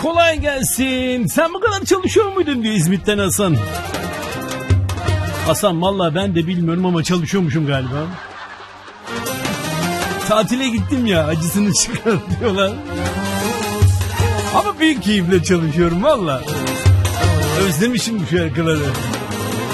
Kolay gelsin. Sen bu kadar çalışıyor muydun diyor İzmit'ten Hasan. Hasan vallahi ben de bilmiyorum ama çalışıyormuşum galiba. Tatile gittim ya, acısını çıkar diyorlar. Ama büyük keyifle çalışıyorum valla. Özlemişim bu şarkıları.